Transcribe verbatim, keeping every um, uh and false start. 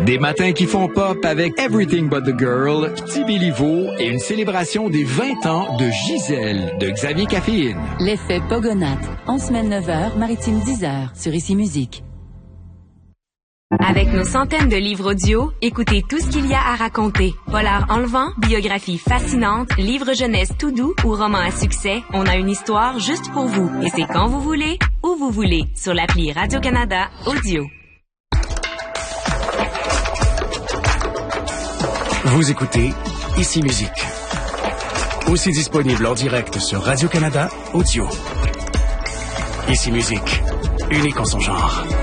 Des matins qui font pop avec Everything But The Girl, Petit Béliveau et une célébration des vingt ans de Gisèle de Xavier Caféine. L'effet Pogonate, en semaine neuf heures, maritime dix heures, sur Ici Musique. Avec nos centaines de livres audio, écoutez tout ce qu'il y a à raconter. Polar enlevant, biographie fascinante, livre jeunesse tout doux ou roman à succès, on a une histoire juste pour vous. Et c'est quand vous voulez, où vous voulez, sur l'appli Radio-Canada Audio. Vous écoutez Ici Musique. Aussi disponible en direct sur Radio-Canada Audio. Ici Musique, unique en son genre.